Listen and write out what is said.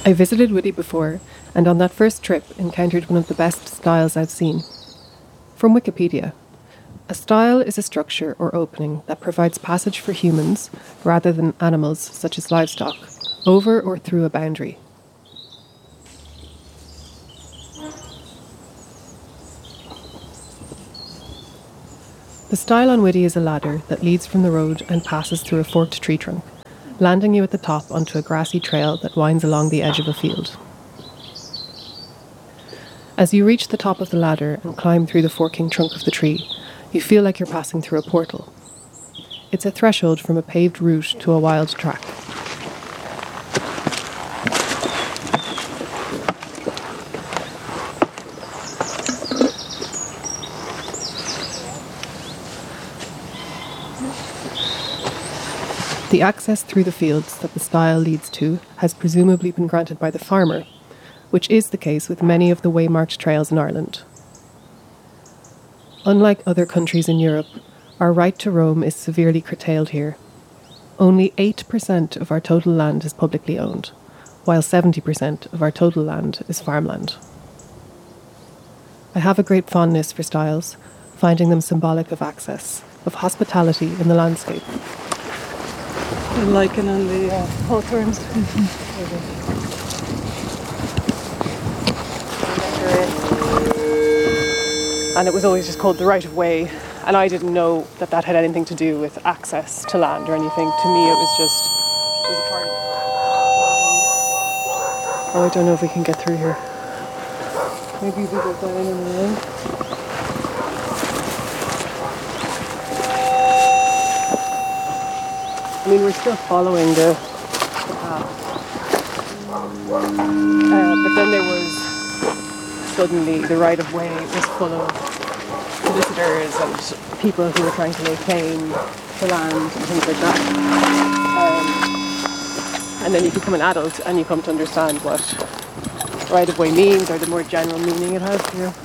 I visited Whitty before, and on that first trip encountered one of the best styles I've seen. From Wikipedia, a stile is a structure or opening that provides passage for humans, rather than animals such as livestock, over or through a boundary. The stile on Whitty is a ladder that leads from the road and passes through a forked tree trunk, landing you at the top onto a grassy trail that winds along the edge of a field. As you reach the top of the ladder and climb through the forking trunk of the tree, you feel like you're passing through a portal. It's a threshold from a paved route to a wild track. The access through the fields that the stile leads to has presumably been granted by the farmer, which is the case with many of the waymarked trails in Ireland. Unlike other countries in Europe, our right to roam is severely curtailed here. Only 8% of our total land is publicly owned, while 70% of our total land is farmland. I have a great fondness for stiles, finding them symbolic of access, of hospitality in the landscape. The lichen and the hawthorns. And it was always just called the right of way, and I didn't know that that had anything to do with access to land or anything. To me it was just a part of... Oh, I don't know if we can get through here. Maybe we go down in the rain. I mean, we're still following the path. But then there was suddenly the right of way was full of solicitors and people who were trying to lay claim to land and things like that. And then you become an adult and you come to understand what right of way means, or the more general meaning it has here.